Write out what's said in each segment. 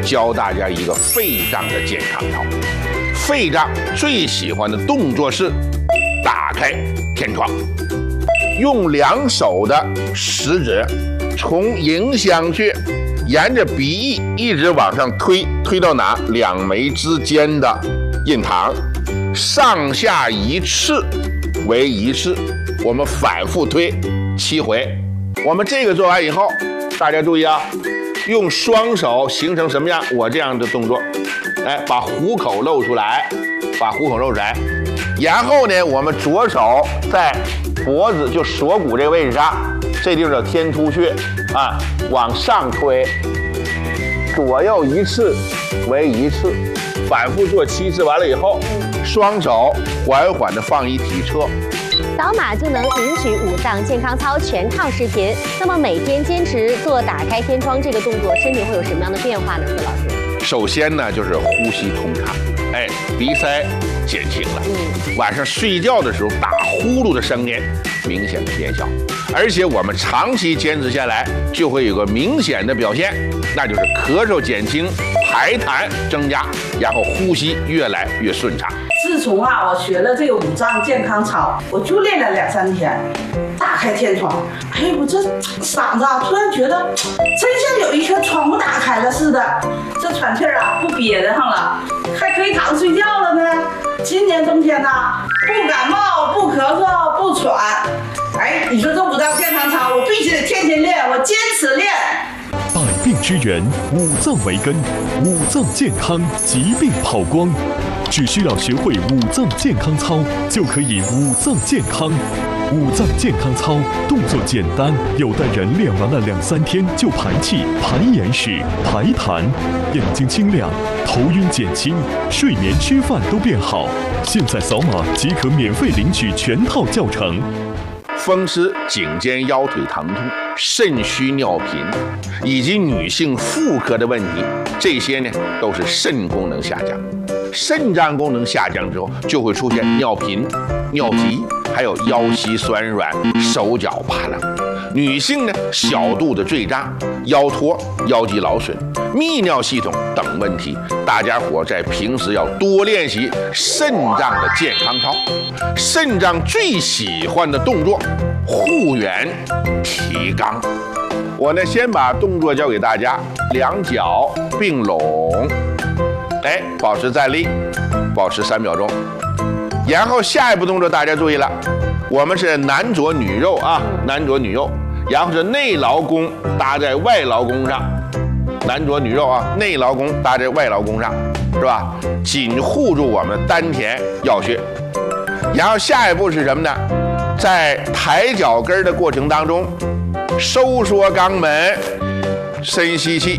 教大家一个肺脏的健康操。肺脏最喜欢的动作是打开天窗，用2手的食指从迎香穴沿着鼻翼一直往上推，推到哪？2眉之间的印堂，上下一次为1次，我们反复推7回。我们这个做完以后，大家注意啊，用双手形成什么样？我这样的动作，把虎口露出来，把虎口露出来。然后呢，我们左手在脖子就锁骨这个位置上，这地方叫天突穴啊，往上推，左右1次为1次，反复做7次。完了以后，双手缓缓地放一体侧。 扫码就能领取5脏健康操全套视频。那么每天坚持做打开天窗这个动作，身体会有什么样的变化呢？何老师？ 首先呢，就是呼吸通畅，鼻塞减轻了。晚上睡觉的时候打呼噜的声音明显的减小，而且我们长期坚持下来，就会有个明显的表现，那就是咳嗽减轻，排痰增加，然后呼吸越来越顺畅。 自从我学了这个5脏健康操，我就练了2、3天，打开天窗，我这嗓子突然觉得真像有一颗窗户打开了似的，这喘气不憋得上了，还可以躺睡觉了呢。今年冬天不感冒，不咳嗽，不喘。你说这5脏健康操，我必须得天天练，我坚持练。 百病之源，5脏为根，5脏健康，疾病跑光。只需要学会5脏健康操，就可以5脏健康。5脏健康操动作简单，有的人练完了2、3天就排气、排眼屎、排痰，眼睛清亮，头晕减轻，睡眠吃饭都变好。现在扫码即可免费领取全套教程。 风湿、颈肩腰腿疼痛、肾虚尿频，以及女性妇科的问题，这些呢都是肾功能下降。肾脏功能下降之后，就会出现尿频、尿急，还有腰膝酸软、手脚发冷。女性呢，小肚子坠胀、腰托、腰肌劳损、泌尿系统等问题，大家伙在平时要多练习肾脏的健康操。肾脏最喜欢的动作，护圆、提肛。我呢，先把动作教给大家，2脚并拢。保持站立，保持3秒钟。然后下一步动作大家注意了，我们是男左女右啊，男左女右，然后是内劳宫搭在外劳宫上，男左女右啊，内劳宫搭在外劳宫上，是吧？紧护住我们丹田要穴。然后下一步是什么呢？在抬脚跟的过程当中，收缩肛门，深吸气。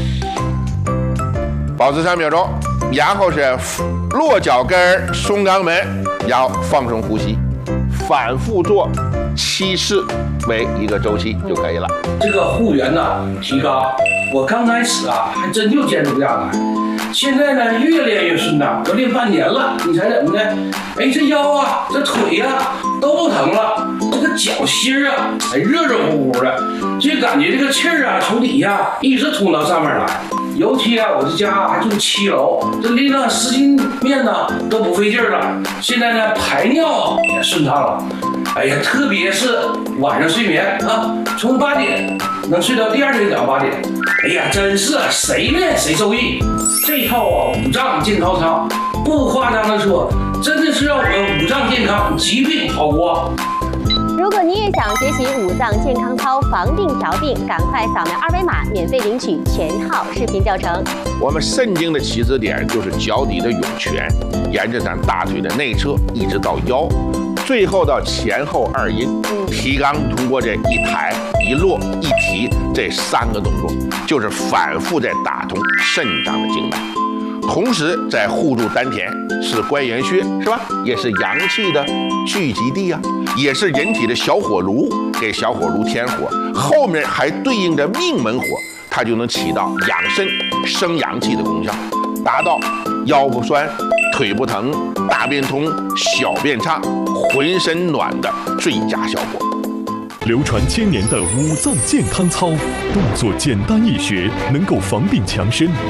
保持3秒钟，然后是落脚跟松肛门，然后放松呼吸，反复做7次为一个周期就可以了。 这个护圆提肛，我刚开始还真就坚持不下来，现在呢越练越顺畅，都练半年了。你猜怎么的？这腰这腿都不疼了，这个脚心热热乎乎的，就感觉这个气从底下一直通到上面来。尤其我这家还住7楼，这拎上湿巾面都不费劲了。现在呢排尿也顺畅了。特别是晚上睡眠从8点能睡到第2天早上8点。真是谁练谁受益。这套5脏健康操，不夸张的说，真的是让我们5脏健康，疾病跑光。 如果你也想学习5脏健康操防病调病，赶快扫描2维码，免费领取全套视频教程。 我们肾经的起止点就是脚底的涌泉，沿着咱大腿的内侧一直到腰，最后到前后2阴。提肛通过这一抬、一落、一提这3个动作，就是反复在打通肾脏的经脉。同时在护住丹田，是关元穴，是吧？也是阳气的聚集地也是人体的小火炉，给小火炉添火。后面还对应着命门火，它就能起到养肾、生阳气的功效，达到腰不酸、腿不疼、大便通、小便畅、浑身暖的最佳效果。 流传1000年的5脏健康操，动作简单易学，能够防病强身。